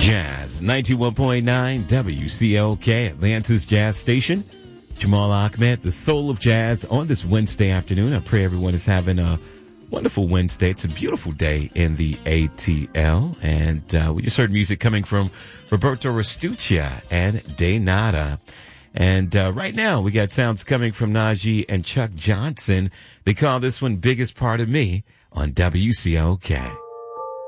Jazz 91.9 WCLK, Atlanta's Jazz Station. Jamal Ahmed, the soul of jazz, on this Wednesday afternoon. I pray everyone is having a wonderful Wednesday. It's a beautiful day in the ATL. And we just heard music coming from Roberto Restuccia and De Nada. And right now we got sounds coming from Najee and Chuck Johnson. They call this one Biggest Part of Me on WCLK.